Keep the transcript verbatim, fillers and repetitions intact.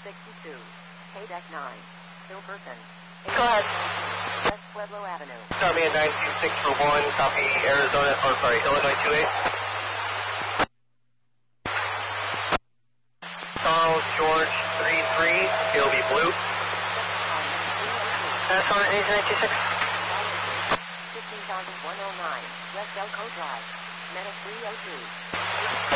sixty-two. K-Deck nine. Bill Burton. Go ahead. West Pueblo Avenue. Copy at nine two six for one. Copy Arizona, or sorry, Illinois two eight. Charles George three three. K O B Blue. That's on eight nine two six. fifteen thousand one oh nine. West Elko Drive. Medic three oh two.